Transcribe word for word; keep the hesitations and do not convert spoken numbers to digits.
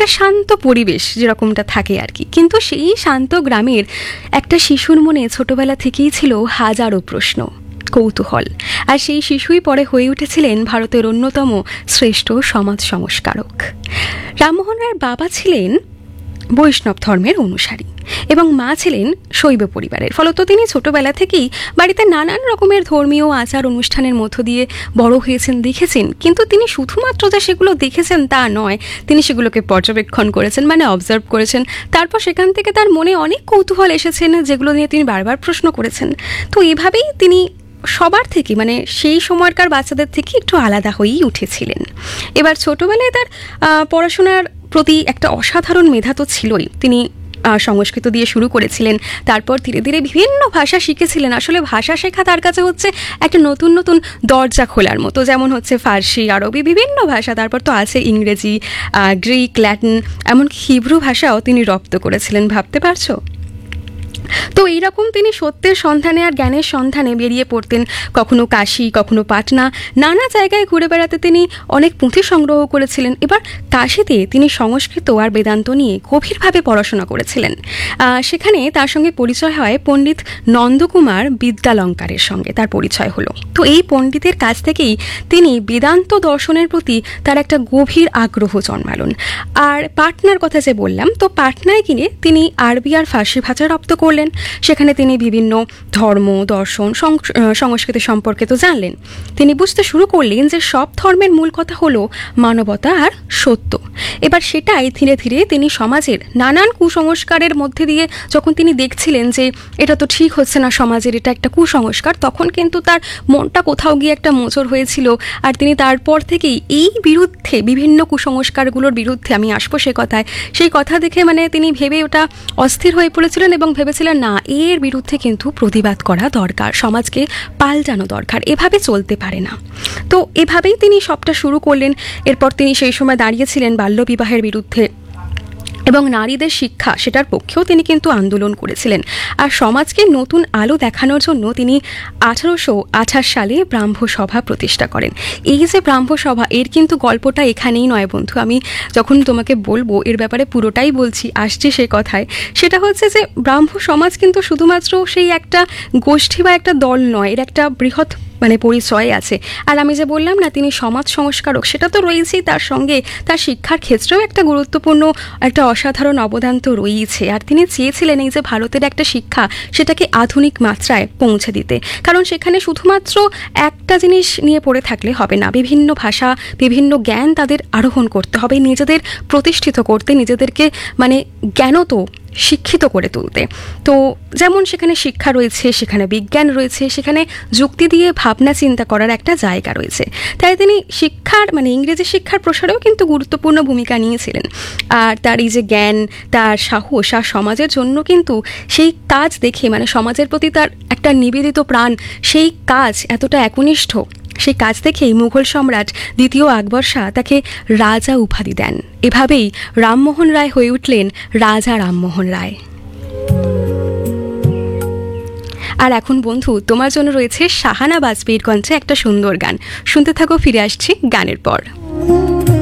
একটা শান্ত পরিবেশ যেরকমটা থাকে আর কি। কিন্তু সেই শান্ত গ্রামের একটা শিশুর মনে ছোটবেলা থেকেই ছিল হাজারো প্রশ্ন, কৌতূহল, আর সেই শিশুই পরে হয়ে উঠেছিলেন ভারতের অন্যতম শ্রেষ্ঠ সমাজ সংস্কারক। রামমোহন রায়ের বাবা ছিলেন বৈষ্ণব ধর্মের অনুসারী এবং মা ছিলেন শৈব পরিবারের। ফলত তিনি ছোটবেলা থেকেই বাড়িতে নানান রকমের ধর্মীয় আচার অনুষ্ঠানের মধ্য দিয়ে বড় হয়েছেন, দেখেছেন। কিন্তু তিনি শুধুমাত্র যে সেগুলো দেখেছেন তা নয়, তিনি সেগুলোকে পর্যবেক্ষণ করেছেন, মানে অবজার্ভ করেছেন। তারপর সেখান থেকে তার মনে অনেক কৌতূহল এসেছেন, যেগুলো নিয়ে তিনি বারবার প্রশ্ন করেছেন। তো এভাবেই তিনি সবার থেকে, মানে সেই সময়কার বাচ্চাদের থেকে একটু আলাদা হয়েই উঠেছিলেন। এবার ছোটবেলায় তার পড়াশোনার প্রতি একটা অসাধারণ মেধা তো ছিলই। তিনি সংস্কৃত দিয়ে শুরু করেছিলেন, তারপর ধীরে ধীরে বিভিন্ন ভাষা শিখেছিলেন। আসলে ভাষা শেখা তার কাছে হচ্ছে একটা নতুন নতুন দরজা খোলার মতো, যেমন হচ্ছে ফার্সি, আরবি, বিভিন্ন ভাষা। তারপর তো আছে ইংরেজি, গ্রিক, ল্যাটিন, এমনকি হিব্রু ভাষাও তিনি রপ্ত করেছিলেন, ভাবতে পারছো? তো এইরকম তিনি সত্যের সন্ধানে আর জ্ঞানের সন্ধানে বেরিয়ে পড়তেন। কখনো কাশী, কখনো পাটনা, নানা জায়গায় ঘুরে বেড়াতে তিনি অনেক পুঁথি সংগ্রহ করেছিলেন। এবার কাশীতে তিনি সংস্কৃত আর বেদান্ত নিয়ে গভীরভাবে পড়াশোনা করেছিলেন। সেখানে তার সঙ্গে পরিচয় হয় পণ্ডিত নন্দকুমার বিদ্যালঙ্কারের সঙ্গে, তার পরিচয় হলো। তো এই পণ্ডিতের কাছ থেকেই তিনি বেদান্ত দর্শনের প্রতি তার একটা গভীর আগ্রহ জন্মালেন। আর পাটনার কথা যে বললাম, তো পাটনায় গিয়ে তিনি আরবি আর ফার্সি ভাষা রপ্ত করলেন। সেখানে তিনি বিভিন্ন ধর্ম, দর্শন, সংস্কৃতি সম্পর্কে তো জানলেন। তিনি বুঝতে শুরু করলেন যে সব ধর্মের মূল কথা হলো মানবতা আর সত্য। এবার সেটাই ধীরে ধীরে তিনি সমাজের নানান কুসংস্কারের মধ্যে দিয়ে যখন তিনি দেখছিলেন যে এটা তো ঠিক হচ্ছে না সমাজের, এটা একটা কুসংস্কার, তখন কিন্তু তার মনটা কোথাও গিয়ে একটা মোচড় হয়েছিল। আর তিনি তারপর থেকেই এই বিরুদ্ধে, বিভিন্ন কুসংস্কারগুলোর বিরুদ্ধে, আমি আসবো সে কথায়, সেই কথা দেখে মানে তিনি ভেবে ওটা অস্থির হয়ে পড়েছিলেন এবং ভেবেছিলেন না, এর বিরুদ্ধে কিন্তু প্রতিবাদ করা দরকার, সমাজকে পাল্টানো দরকার, এভাবে চলতে পারে না। তো এভাবেই তিনি সবটা শুরু করলেন। এরপর তিনি সেই সময় দাঁড়িয়েছিলেন বাল্যবিবাহের বিরুদ্ধে এবং নারীদের শিক্ষা, সেটার পক্ষেও তিনি কিন্তু আন্দোলন করেছিলেন। আর সমাজকে নতুন আলো দেখানোর জন্য তিনি আঠারোশো আঠাশ সালে ব্রাহ্মসভা প্রতিষ্ঠা করেন। এই যে ব্রাহ্মসভা, এর কিন্তু গল্পটা এখানেই নয় বন্ধু, আমি যখন তোমাকে বলবো এর ব্যাপারে পুরোটাই বলছি, আসছি সে কথায়। সেটা হচ্ছে যে ব্রাহ্ম সমাজ কিন্তু শুধুমাত্র সেই একটা গোষ্ঠী বা একটা দল নয়, এর একটা বৃহৎ মানে পরিচয় আছে। আর আমি যে বললাম না তিনি সমাজ সংস্কারক, সেটা তো রয়েছেই, তার সঙ্গে তার শিক্ষার ক্ষেত্রেও একটা গুরুত্বপূর্ণ একটা অসাধারণ অবদান তো রয়েছে। আর তিনি চেয়েছিলেন এই যে ভারতের একটা শিক্ষা, সেটাকে আধুনিক মাত্রায় পৌঁছে দিতে। কারণ সেখানে শুধুমাত্র একটা জিনিস নিয়ে পড়ে থাকলে হবে না, বিভিন্ন ভাষা, বিভিন্ন জ্ঞান তাদের আরোহণ করতে হবে, নিজেদের প্রতিষ্ঠিত করতে, নিজেদেরকে মানে জ্ঞানত শিক্ষিত করে তুলতে। তো যেমন সেখানে শিক্ষা রয়েছে, সেখানে বিজ্ঞান রয়েছে, সেখানে যুক্তি দিয়ে ভাবনা চিন্তা করার একটা জায়গা রয়েছে। তাই তিনি শিক্ষার মানে ইংরেজি শিক্ষার প্রসারেও কিন্তু গুরুত্বপূর্ণ ভূমিকা নিয়েছিলেন। আর তার এই যে জ্ঞান, তার সাহস আর সমাজের জন্য কিন্তু সেই কাজ দেখে, মানে সমাজের প্রতি তার একটা নিবেদিত প্রাণ, সেই কাজ এতটা একনিষ্ঠ, সেই কাজ দেখেই মুঘল সম্রাট দ্বিতীয় আকবর শাহ তাকে রাজা উপাধি দেন। এভাবেই রামমোহন রায় হয়ে উঠলেন রাজা রামমোহন রায়। আর এখন বন্ধু তোমার জন্য রয়েছে শাহানা বাজপেয়ীর কণ্ঠে একটা সুন্দর গান, শুনতে থাকো, ফিরে আসছি গানের পর।